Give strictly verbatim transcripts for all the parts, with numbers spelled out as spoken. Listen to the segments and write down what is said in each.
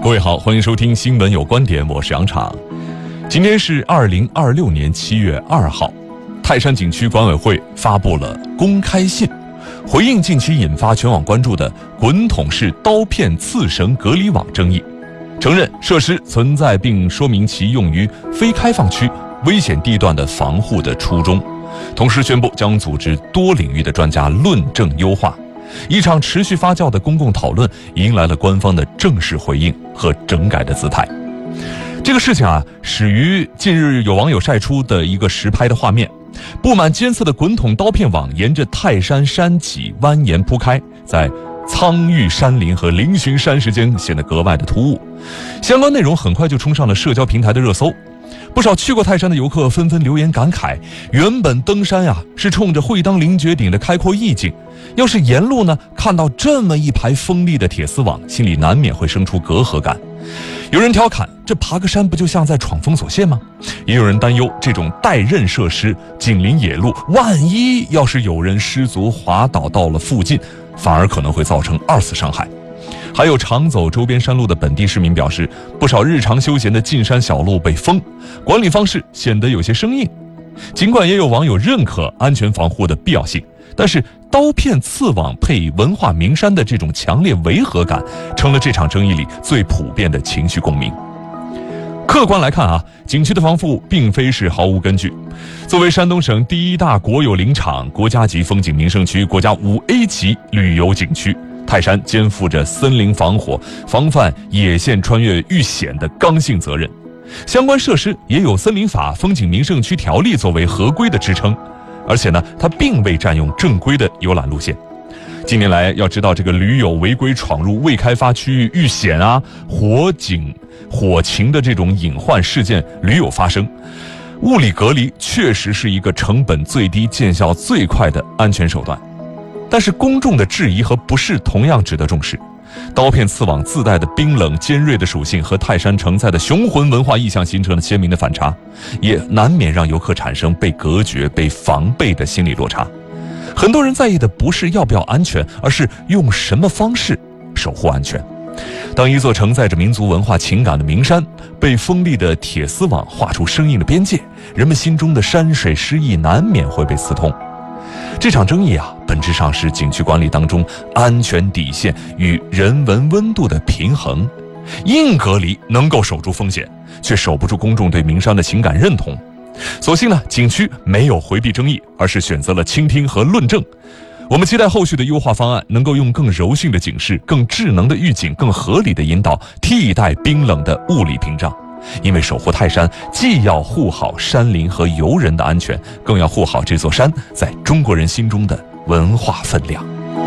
各位好，欢迎收听新闻有观点，我是杨昶。今天是二零二六年七月二号，泰山景区管委会发布了公开信，回应近期引发全网关注的滚筒式刀片刺绳隔离网争议，承认设施存在，并说明其用于非开放区危险地段的防护的初衷，同时宣布将组织多领域的专家论证优化。一场持续发酵的公共讨论迎来了官方的正式回应和整改的姿态。这个事情啊，始于近日有网友晒出的一个实拍的画面，布满尖刺的滚筒刀片网沿着泰山山脊蜿蜒铺开，在苍郁山林和嶙峋山石间显得格外的突兀。相关内容很快就冲上了社交平台的热搜，不少去过泰山的游客纷纷留言感慨，原本登山呀、啊、是冲着会当凌绝顶的开阔意境，要是沿路呢看到这么一排锋利的铁丝网，心里难免会生出隔阂感。有人调侃，这爬个山不就像在闯封锁线吗？也有人担忧，这种带刃设施紧邻野路，万一要是有人失足滑倒到了附近，反而可能会造成二次伤害。还有常走周边山路的本地市民表示，不少日常休闲的进山小路被封，管理方式显得有些生硬。尽管也有网友认可安全防护的必要性，但是刀片刺网配文化名山的这种强烈违和感，成了这场争议里最普遍的情绪共鸣。客观来看啊，景区的防护并非是毫无根据。作为山东省第一大国有林场、国家级风景名胜区、国家五 A 级旅游景区，泰山肩负着森林防火、防范野线穿越遇险的刚性责任。相关设施也有森林法、风景名胜区条例作为合规的支撑，而且呢，它并未占用正规的游览路线。近年来，要知道这个驴友违规闯入未开发区域遇险啊、火警、火情的这种隐患事件屡有发生。物理隔离确实是一个成本最低、见效最快的安全手段，但是公众的质疑和不适同样值得重视。刀片刺网自带的冰冷尖锐的属性和泰山承载的雄浑文化意象形成了鲜明的反差，也难免让游客产生被隔绝、被防备的心理落差。很多人在意的不是要不要安全，而是用什么方式守护安全。当一座承载着民族文化情感的名山被锋利的铁丝网画出生硬的边界，人们心中的山水诗意难免会被刺痛。这场争议啊，本质上是景区管理当中安全底线与人文温度的平衡。硬隔离能够守住风险，却守不住公众对名山的情感认同。所幸呢，景区没有回避争议，而是选择了倾听和论证。我们期待后续的优化方案能够用更柔性的警示、更智能的预警、更合理的引导替代冰冷的物理屏障。因为守护泰山，既要护好山林和游人的安全，更要护好这座山在中国人心中的文化分量。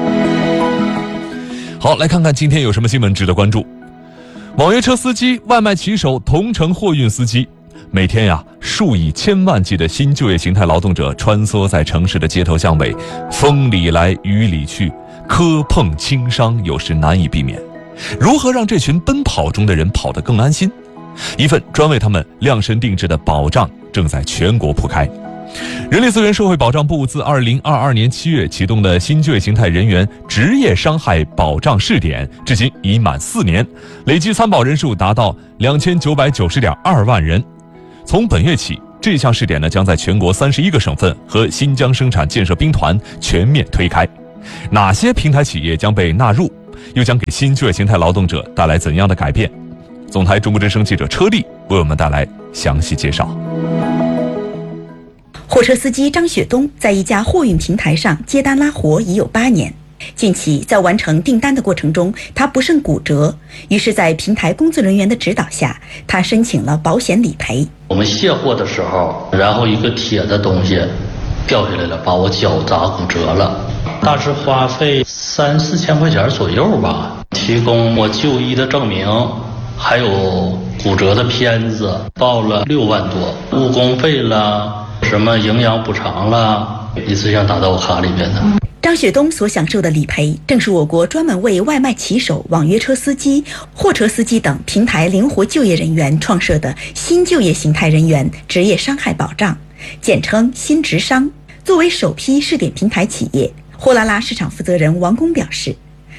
好，来看看今天有什么新闻值得关注。网约车司机、外卖骑手、同城货运司机，每天呀，数以千万计的新就业形态劳动者穿梭在城市的街头巷尾，风里来雨里去，磕碰轻伤有时难以避免。如何让这群奔跑中的人跑得更安心？一份专为他们量身定制的保障正在全国铺开。人力资源社会保障部自二零二二年七月启动的新就业形态人员职业伤害保障试点，至今已满四年，累计参保人数达到两千九百九十点二万人。从本月起，这项试点呢将在全国三十一个省份和新疆生产建设兵团全面推开。哪些平台企业将被纳入？又将给新就业形态劳动者带来怎样的改变？总台中国之声记者车丽为我们带来详细介绍。 货车司机张雪东在一家货运平台上接单拉活已有八年。近期在完成订单的过程中，他不慎骨折，于是在平台工作人员的指导下，他申请了保险理赔。 我们卸货的时候，然后一个铁的东西掉下来了，把我脚砸骨折了，大致花费三四千块钱左右吧。提供我就医的证明，还有骨折的片子，报了六万多，误工费了，什么营养补偿了，一次性打到我卡里边的。 张雪东所享受的理赔，正是我国专门为外卖骑手、网约车司机、货车司机等平台灵活就业人员创设的新就业形态人员职业伤害保障，简称新职伤。作为首批试点平台企业，货拉拉市场负责人王工表示，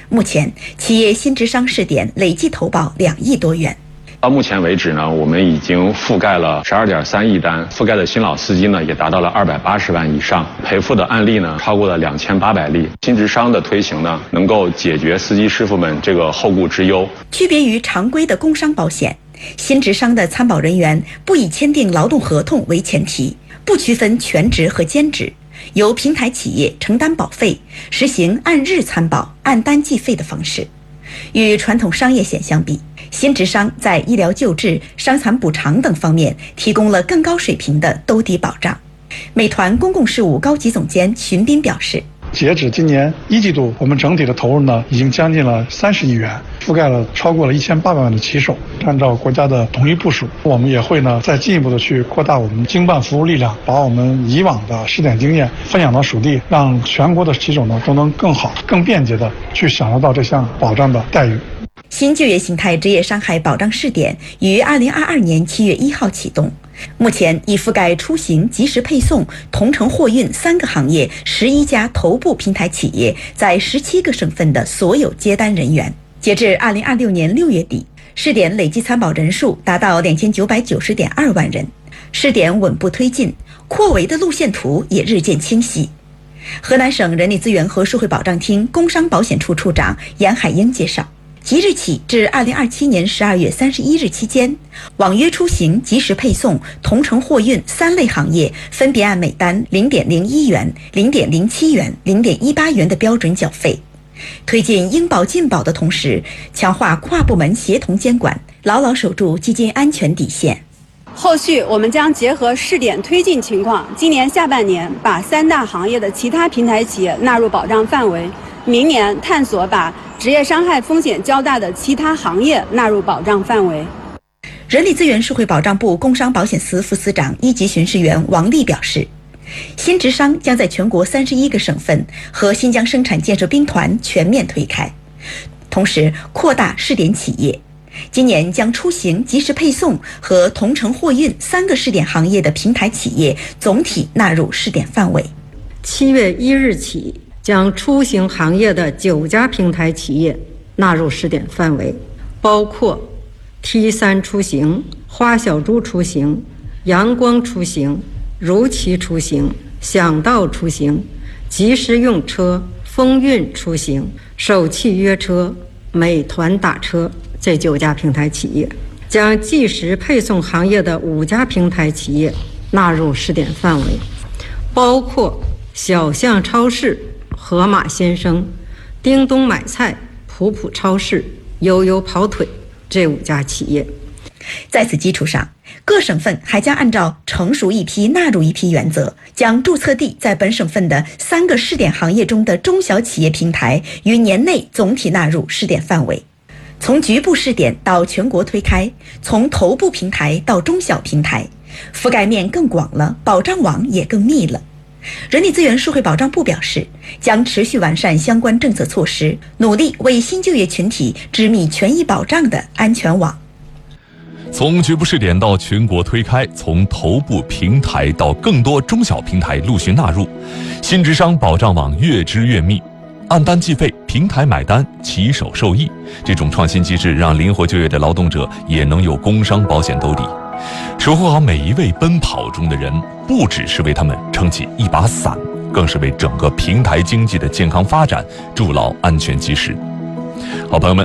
目前，企业新职商试点累计投保两亿多元。 到目前为止呢，我们已经覆盖了十二点三亿单，覆盖的新老司机呢也达到了二百八十万以上，赔付的案例呢超过了两千八百例。新职商的推行呢，能够解决司机师傅们这个后顾之忧。 区别于常规的工伤保险，新职商的参保人员不以签订劳动合同为前提，不区分全职和兼职，由平台企业承担保费，实行按日参保、按单计费的方式。与传统商业险相比，新职商在医疗救治、伤残补偿等方面提供了更高水平的兜底保障。美团公共事务高级总监荀斌表示， 截止今年一季度，我们整体的投入呢，已经将近了三十亿元，覆盖了超过了一千八百万的骑手。按照国家的统一部署，我们也会呢再进一步的去扩大我们经办服务力量，把我们以往的试点经验分享到属地，让全国的骑手呢都能更好、更便捷的去享受到这项保障的待遇。 新就业形态职业伤害保障试点于二零二二年七月一号启动，目前已覆盖出行、即时配送、同城货运三个行业十一家头部平台企业在十七个省份的所有接单人员。截至二零二六年六月底，试点累计参保人数达到两千九百九十点二万人。试点稳步推进，扩围的路线图也日渐清晰。河南省人力资源和社会保障厅工伤保险处处长严海英介绍，即日起至二零二七年十二月三十一日期间，网约出行、即时配送、同城货运三类行业分别按每单零点零一元、零点零七元、零点一八元的标准缴费。推进应保尽保的同时，强化跨部门协同监管，牢牢守住基金安全底线。 后续我们将结合试点推进情况，今年下半年把三大行业的其他平台企业纳入保障范围，明年探索把职业伤害风险较大的其他行业纳入保障范围。 人力资源社会保障部工伤保险司副司长一级巡视员王丽表示，新职商将在全国三十一个省份和新疆生产建设兵团全面推开，同时扩大试点企业。今年将出行、即时配送和同城货运三个试点行业的平台企业总体纳入试点范围。 七月一日起，将出行行业的九家平台企业纳入试点范围，包括 T 三 出行、花小猪出行、阳光出行、如期出行、想到出行、即时用车、风运出行、首汽约车、美团打车这九家平台企业，将即时配送行业的五家平台企业纳入试点范围，包括小象超市、盒马鲜生、叮咚买菜、普普超市、悠悠跑腿这五家企业。 在此基础上，各省份还将按照成熟一批纳入一批原则，将注册地在本省份的三个试点行业中的中小企业平台于年内总体纳入试点范围。从局部试点到全国推开，从头部平台到中小平台，覆盖面更广了，保障网也更密了。人力资源社会保障部表示，将持续完善相关政策措施，努力为新就业群体织密权益保障的安全网。 从局部试点到全国推开，从头部平台到更多中小平台陆续纳入，新职商保障网越织越密，按单计费，平台买单，骑手受益。这种创新机制让灵活就业的劳动者也能有工伤保险兜底。守护好每一位奔跑中的人，不只是为他们撑起一把伞，更是为整个平台经济的健康发展筑牢安全基石。好，朋友们。